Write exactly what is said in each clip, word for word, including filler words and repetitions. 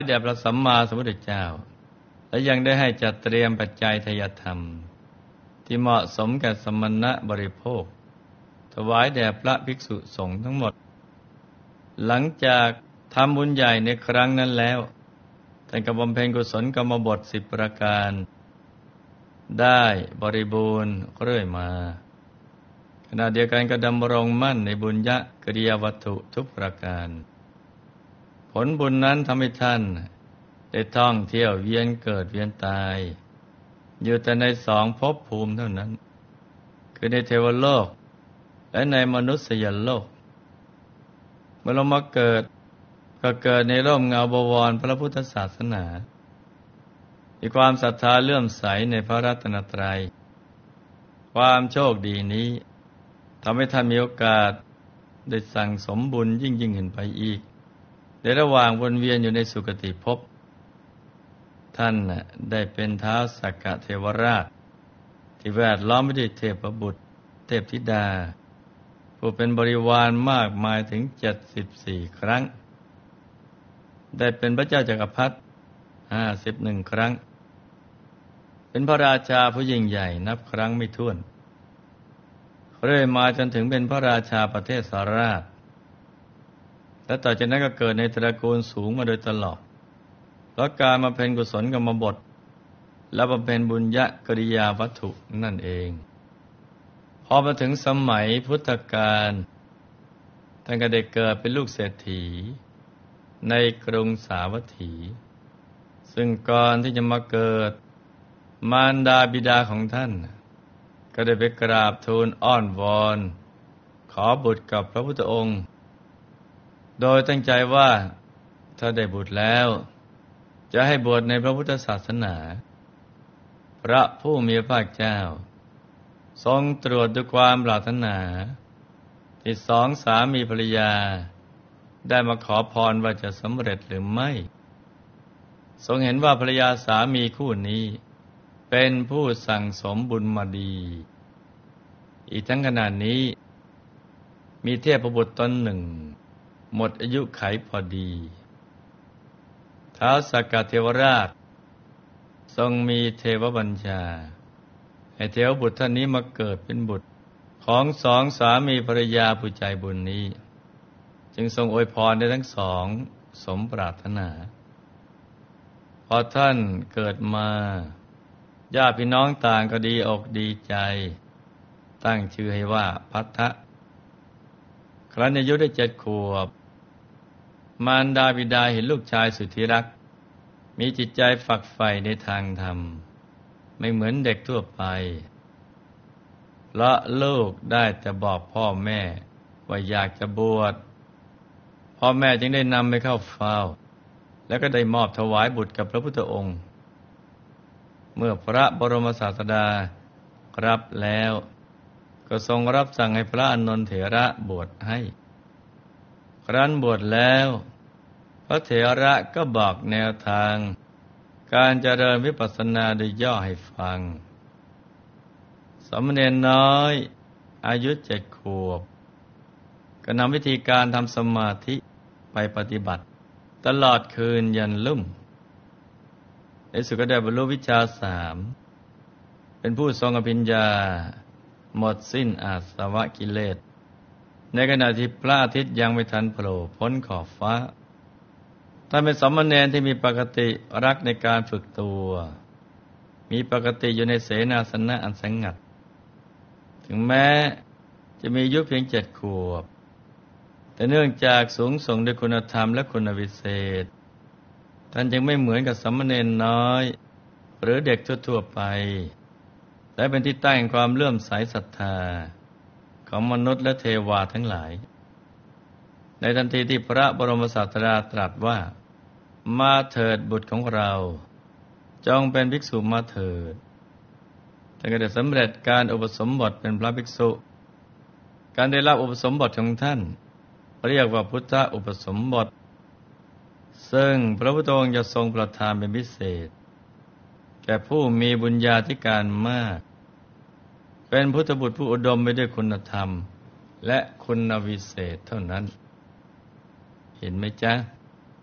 แด่พระสัมมาสัมพุทธเจ้าและยังได้ให้จัดเตรียมปัจจัยทายธรรมที่เหมาะสมแก่สมณะบริโภคถวายแด่พระภิกษุสงฆ์ทั้งหมดหลังจากทำบุญใหญ่ในครั้งนั้นแล้วท่านก็บำเพ็ญกุศลกรรมบทสิบประการได้บริบูรณ์เรื่อยมาขณะเดียวกันก็ดำรงมั่นในบุญญกริยาวัตถุทุกประการผลบุญนั้นทำให้ท่านได้ท่องเที่ยวเวียนเกิดเวียนตายอยู่แต่ในสองภพภูมิเท่านั้นคือในเทวโลกและในมนุษยโลกเมื่อลงมาเกิดก็เกิดในร่มเงาบวรพระพุทธศาสนามีความศรัทธาเลื่อมใสในพระรัตนตรัยความโชคดีนี้ทำให้ท่านมีโอกาสได้สั่งสมบุญยิ่งยิ่งขึ้นไปอีกในระหว่างวนเวียนอยู่ในสุคติภพท่านได้เป็นท้าวสักกะเทวราชที่แวดล้อมไปด้วยเทพบุตรเทพธิดาผู้เป็นบริวารมากมายถึงเจ็ดสิบสี่ครั้งได้เป็นพระเจ้าจักรพรรดิห้าสิบเอ็ดครั้งเป็นพระราชาผู้ยิ่งใหญ่นับครั้งไม่ถ้วนเรื่อยมาจนถึงเป็นพระราชาประเทศสาราชและต่อจากนั้นก็เกิดในตระกูลสูงมาโดยตลอดเพราะการมาเป็นกุศลกรรมบทและบำเพ็ญบุญญกริยาวัตถุนั่นเองพอมาถึงสมัยพุทธกาลท่านก็ได้เกิดเป็นลูกเศรษฐีในกรุงสาวัตถีซึ่งก่อนที่จะมาเกิดมารดาบิดาของท่านก็ได้ไปกราบทูลอ้อนวอนขอบุตรกับพระพุทธองค์โดยตั้งใจว่าถ้าได้บุตรแล้วจะให้บวชในพระพุทธศาสนาพระผู้มีพระภาคเจ้าทรงตรวจดูความปรารถนาที่สองสามีภรรยาได้มาขอพรว่าจะสำเร็จหรือไม่ทรงเห็นว่าภรรยาสามีคู่นี้เป็นผู้สั่งสมบุญมาดีอีกทั้งขณะนี้มีเทพบุตรตนหนึ่งหมดอายุไขพอดีท้าวสักกะเทวราชทรงมีเทวบัญชาให้เทวบุตรท่านนี้มาเกิดเป็นบุตรของสองสามีภรรยาผู้ใจบุญนี้จึงทรงอวยพรได้ทั้งสองสมปรารถนาพอท่านเกิดมาญาติพี่น้องต่างก็ดีอกดีใจตั้งชื่อให้ว่าพัทธะครั้นอายุได้เจ็ดขวบมารดาบิดาเห็นลูกชายสุดที่รักมีจิตใจฝักใฝ่ในทางธรรมไม่เหมือนเด็กทั่วไปเพราะลูกได้แต่บอกพ่อแม่ว่าอยากจะบวชพ่อแม่จึงได้นำไปเข้าเฝ้าแล้วก็ได้มอบถวายบุตรกับพระพุทธองค์เมื่อพระบรมศาสดารับแล้วก็ทรงรับสั่งให้พระอานนท์เถระบวชให้ครั้นบวชแล้วพระเถระก็บอกแนวทางการเจริญวิปัสสนาโดยย่อให้ฟังสามเณรน้อยอายุเจ็ดขวบก็นำวิธีการทำสมาธิไปปฏิบัติตลอดคืนยันลุ่มในสุดก็ได้บรรลุวิชาสามเป็นผู้ทรงอภิญญาหมดสิ้นอาสวะกิเลสในขณะที่พระอาทิตย์ยังไม่ทันโผล่พ้นขอบฟ้าท่านเป็นสามเณรที่มีปกติรักในการฝึกตัวมีปกติอยู่ในเสนาสนะอันสงัดถึงแม้จะมีอายุเพียงเจ็ดขวบแต่เนื่องจากสูงส่งด้วยคุณธรรมและคุณวิเศษท่านจึงไม่เหมือนกับสามเณรน้อยหรือเด็กทั่วๆไปและเป็นที่ตั้งแห่งความเลื่อมใสศรัทธาของมนุษย์และเทวาทั้งหลายในทันทีที่พระบรมศาสดาตรัสว่ามาเถิดบุตรของเราจงเป็นภิกษุมาเถิดท่านก็ได้สำเร็จการอุปสมบทเป็นพระภิกษุการได้รับอุปสมบทของท่านเรียกว่าพุทธอุปสมบทซึ่งพระพุทธองค์จะทรงประทานเป็นพิเศษแก่ผู้มีบุญญาธิการมากเป็นพุทธบุตรผู้อุดมไปด้วยคุณธรรมและคุณวิเศษเท่านั้นเห็นไหมจ๊ะ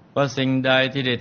ว่าสิ่งใดที่ได้